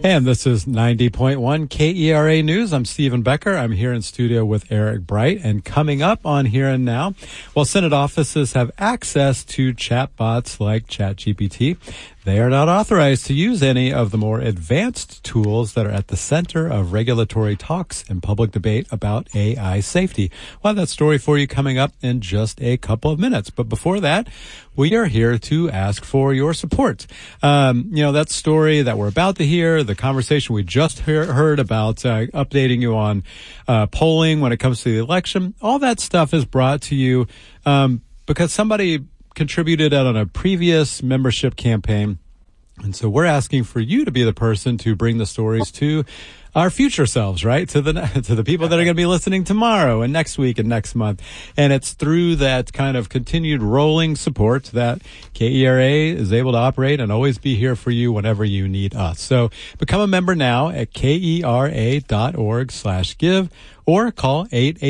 And this is 90.1 KERA News. I'm Stephen Becker. I'm here in studio with Eric Bright. And coming up on Here and Now, while Senate offices have access to chatbots like ChatGPT, they are not authorized to use any of the more advanced tools that are at the center of regulatory talks and public debate about AI safety. We'll have that story for you coming up in just a couple of minutes. But before that, we are here to ask for your support. That story that we're about to hear, the conversation we just heard about updating you on polling when it comes to the election, all that stuff is brought to you because somebody contributed on a previous membership campaign. And so we're asking for you to be the person to bring the stories to our future selves, right? To the people that are going to be listening tomorrow and next week and next month. And it's through that kind of continued rolling support that KERA is able to operate and always be here for you whenever you need us. So become a member now at KERA.org/give or call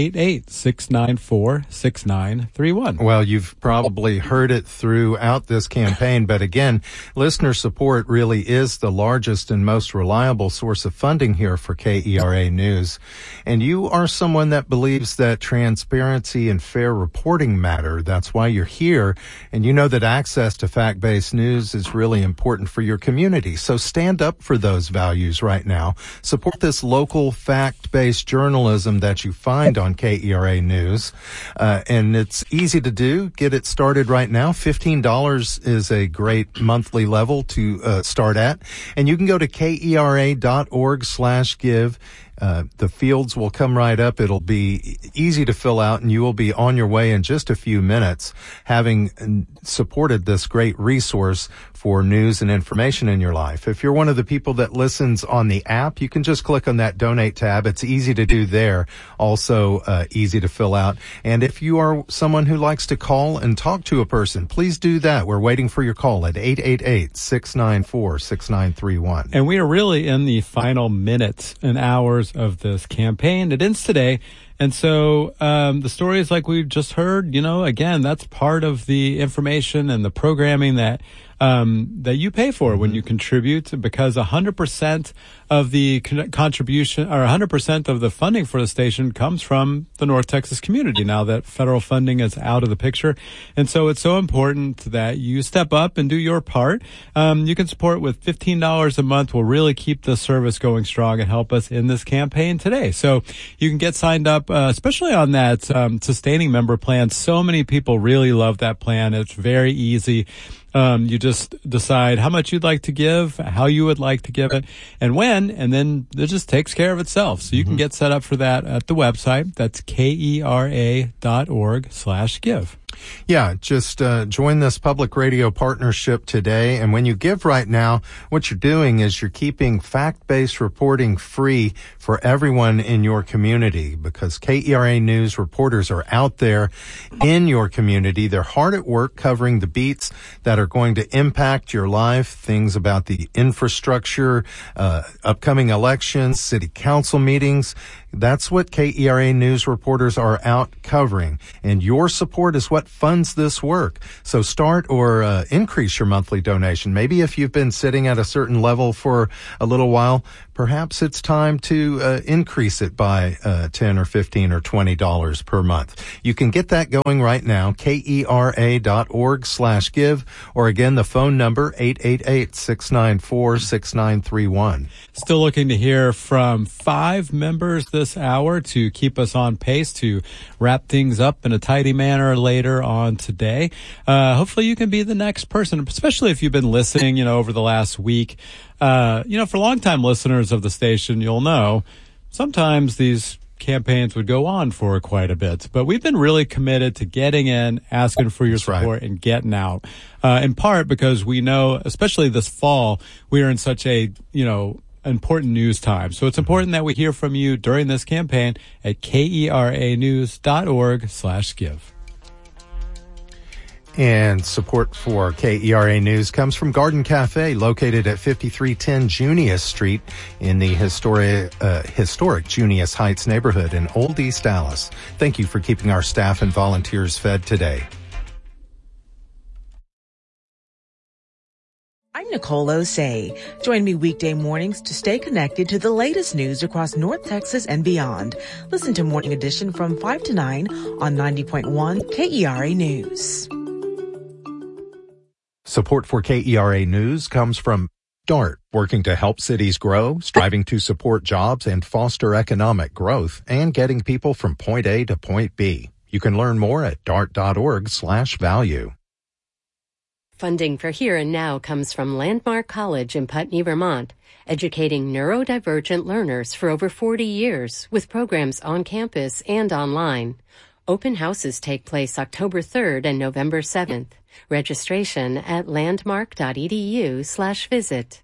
888-694-6931. Well, you've probably heard it throughout this campaign, but again, listener support really is the largest and most reliable source of funding here for KERA News. And you are someone that believes that transparency and fair reporting matter. That's why you're here. And you know that access to fact-based news is really important for your community. So stand up for those values right now. Support this local fact-based journalism that you find on KERA News. And it's easy to do. Get it started right now. $15 is a great monthly level to start at. And you can go to KERA.org/give. The fields will come right up. It'll be easy to fill out, and you will be on your way in just a few minutes, having supported this great resource for news and information in your life. If you're one of the people that listens on the app, you can just click on that donate tab. It's easy to do there. Also, easy to fill out. And if you are someone who likes to call and talk to a person, please do that. We're waiting for your call at 888-694-6931. And we are really in the final minutes and hours of this campaign. It ends today. And so the stories like we've just heard, again, that's part of the information and the programming that you pay for when you contribute, because 100% of the contribution, or 100% of the funding for the station comes from the North Texas community now that federal funding is out of the picture. And so it's so important that you step up and do your part. You can support with $15 a month. Will really keep the service going strong and help us in this campaign today. So you can get signed up, especially on that sustaining member plan. So many people really love that plan. It's very easy. You just decide how much you'd like to give, how you would like to give it, and when, and then it just takes care of itself. So you can get set up for that at the website. That's KERA.org/give. Yeah, just join this public radio partnership today. And when you give right now, what you're doing is you're keeping fact-based reporting free for everyone in your community, because KERA News reporters are out there in your community. They're hard at work covering the beats that are going to impact your life, things about the infrastructure, upcoming elections, city council meetings. That's what KERA News reporters are out covering. And your support is what funds this work. So start or increase your monthly donation. Maybe if you've been sitting at a certain level for a little while, perhaps it's time to increase it by $10 or $15 or $20 per month. You can get that going right now, KERA.org/give, or again, the phone number, 888-694-6931. Still looking to hear from 5 members this hour to keep us on pace to wrap things up in a tidy manner later on today. Hopefully you can be the next person, especially if you've been listening, over the last week. For longtime listeners of the station, you'll know sometimes these campaigns would go on for quite a bit, but we've been really committed to getting in, asking for your support, and getting out. In part because we know, especially this fall, we are in such a, important news time. So it's important that we hear from you during this campaign at KERAnews.org/give. And support for KERA News comes from Garden Cafe, located at 5310 Junius Street in the historic Junius Heights neighborhood in Old East Dallas. Thank you for keeping our staff and volunteers fed today. I'm I'm Nicole Osei. Join me weekday mornings to stay connected to the latest news across North Texas and beyond. Listen to Morning Edition from 5 to 9 on 90.1 KERA News. Support for KERA News comes from DART, working to help cities grow, striving to support jobs and foster economic growth, and getting people from point A to point B. You can learn more at dart.org/value. Funding for Here and Now comes from Landmark College in Putney, Vermont, educating neurodivergent learners for over 40 years with programs on campus and online. Open houses take place October 3rd and November 7th. Registration at landmark.edu/visit.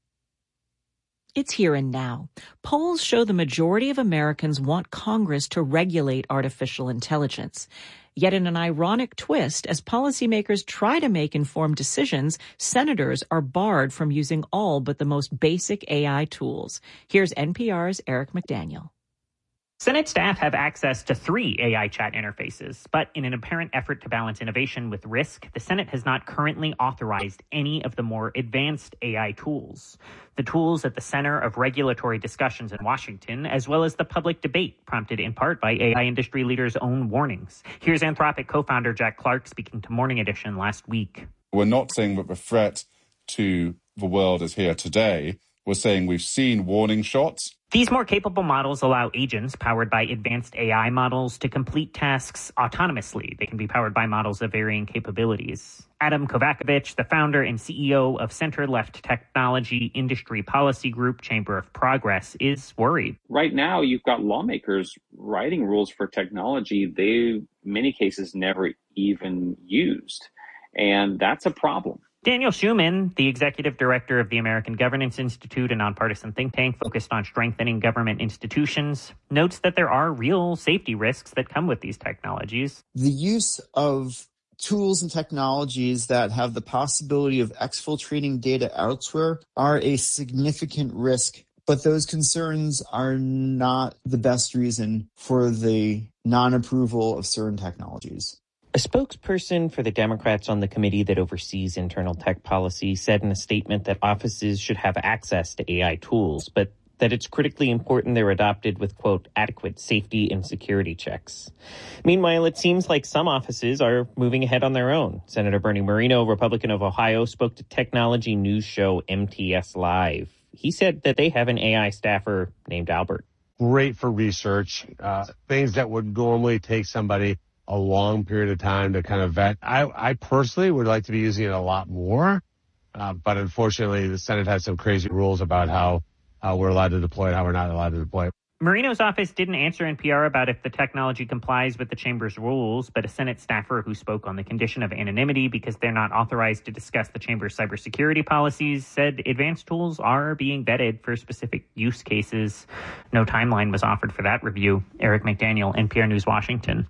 It's Here and Now. Polls show the majority of Americans want Congress to regulate artificial intelligence. Yet in an ironic twist, as policymakers try to make informed decisions, senators are barred from using all but the most basic AI tools. Here's NPR's Eric McDaniel. Senate staff have access to 3 AI chat interfaces, but in an apparent effort to balance innovation with risk, the Senate has not currently authorized any of the more advanced AI tools. The tools at the center of regulatory discussions in Washington, as well as the public debate prompted in part by AI industry leaders' own warnings. Here's Anthropic co-founder Jack Clark speaking to Morning Edition last week. We're not saying that the threat to the world is here today. We're saying we've seen warning shots. These more capable models allow agents powered by advanced AI models to complete tasks autonomously. They can be powered by models of varying capabilities. Adam Kovacevic, the founder and CEO of center-left technology industry policy group Chamber of Progress, is worried. Right now, you've got lawmakers writing rules for technology they, in many cases, never even used. And that's a problem. Daniel Schuman, the executive director of the American Governance Institute, a nonpartisan think tank focused on strengthening government institutions, notes that there are real safety risks that come with these technologies. The use of tools and technologies that have the possibility of exfiltrating data elsewhere are a significant risk, but those concerns are not the best reason for the non-approval of certain technologies. A spokesperson for the Democrats on the committee that oversees internal tech policy said in a statement that offices should have access to AI tools, but that it's critically important they're adopted with, quote, adequate safety and security checks. Meanwhile, it seems like some offices are moving ahead on their own. Senator Bernie Moreno, Republican of Ohio, spoke to technology news show MTS Live. He said that they have an AI staffer named Albert. Great for research, things that would normally take somebody a long period of time to kind of vet. I personally would like to be using it a lot more, but unfortunately the Senate has some crazy rules about how we're allowed to deploy it, how we're not allowed to deploy it. Moreno's office didn't answer NPR about if the technology complies with the chamber's rules, but a Senate staffer who spoke on the condition of anonymity because they're not authorized to discuss the chamber's cybersecurity policies said advanced tools are being vetted for specific use cases. No timeline was offered for that review. Eric McDaniel, NPR News, Washington.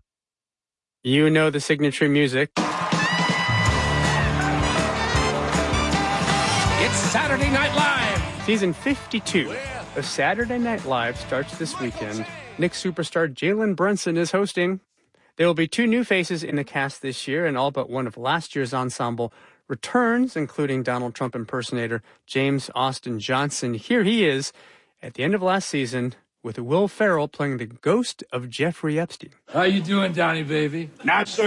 You know the signature music. It's Saturday Night Live! Season 52 of Saturday Night Live starts this weekend. Knicks superstar Jalen Brunson is hosting. There will be 2 new faces in the cast this year, and all but one of last year's ensemble returns, including Donald Trump impersonator James Austin Johnson. Here he is at the end of last season, with Will Ferrell playing the ghost of Jeffrey Epstein. How you doing, Donnie, baby? Not so